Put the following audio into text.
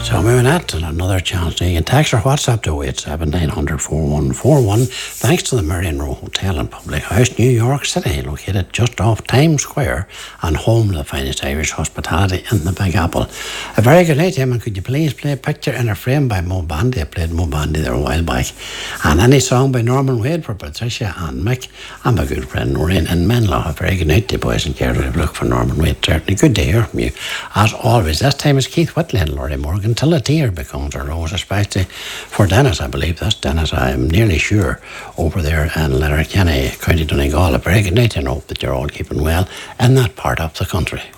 So moving on to another chance. You can text or WhatsApp to 087 900 4141. Thanks to the Marion Row Hotel and Public House, New York City, located just off Times Square and home to the finest Irish hospitality in the Big Apple. A very good night, Emma. Could you please play a picture in a frame by Mo Bandy? I played Mo Bandy there a while back. And any song by Norman Wade for Patricia and Mick and my good friend Noreen in Menlo. A very good night to you, boys and girls. Look for Norman Wade. Certainly good to hear from you. As always, this time is Keith Whitley and Laurie Morgan till a tear becomes a rose, especially for Dennis. I believe that's Dennis, I'm nearly sure, over there in Letterkenny, County Donegal. A very good night and hope that you're all keeping well in that part of the country.